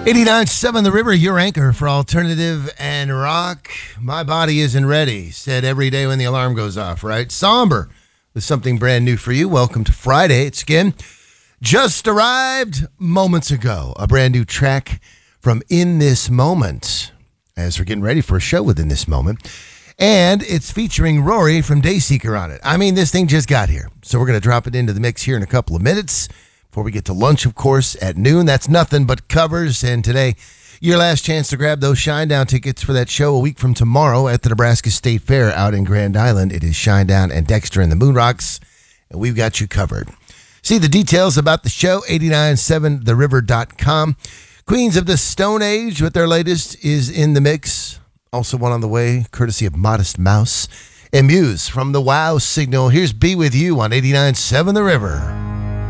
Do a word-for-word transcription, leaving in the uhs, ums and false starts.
eighty-nine point seven The River, your anchor for alternative and rock. My body isn't ready, said every day when the alarm goes off, right? Somber with something brand new for you. Welcome to Friday. It's Skin. Just arrived moments ago. A brand new track from In This Moment as we're getting ready for a show within this moment. And it's featuring Rory from Dayseeker on it. I mean, this thing just got here. So we're going to drop it into the mix here in a couple of minutes. Before we get to lunch, of course, at noon. That's nothing but covers. And today, your last chance to grab those Shinedown tickets for that show a week from tomorrow at the Nebraska State Fair out in Grand Island. It is Shinedown and Dexter and the Moonrocks, and we've got you covered. See the details about the show, eight nine seven the river dot com. Queens of the Stone Age with their latest is in the mix. Also one on the way, courtesy of Modest Mouse. And Muse from the Wow Signal. Here's Be With You on eighty-nine point seven The River.